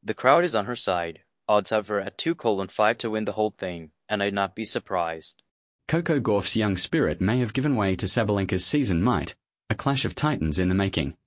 The crowd is on her side. Odds have her at 2:5 to win the whole thing, and I'd not be surprised. Coco Gauff's young spirit may have given way to Sabalenka's seasoned might, a clash of titans in the making.